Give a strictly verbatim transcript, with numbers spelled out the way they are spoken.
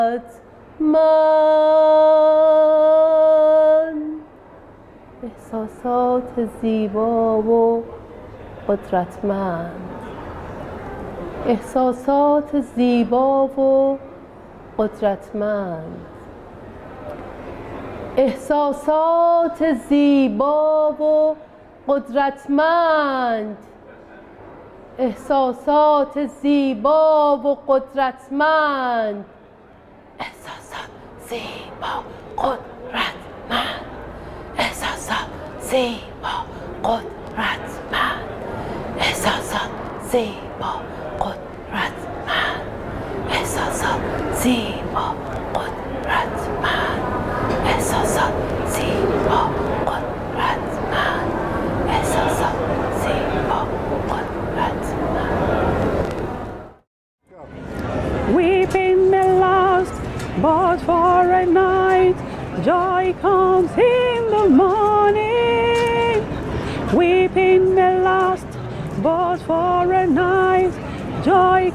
من احساسات زیبا و قدرتمند، احساسات زیبا و قدرتمند، احساسات زیبا و قدرتمند، احساسات زیبا و قدرتمند، احساسات زیبا قدرتمند، احساسات زیبا قدرتمند، احساسات زیبا قدرتمند، احساسات زیبا قدرتمند، احساسات زیبا قدرتمند، احساسات زیبا قدرتمند. Weeping may last but for a night, joy comes in the morning. Weeping may last but for a night, joy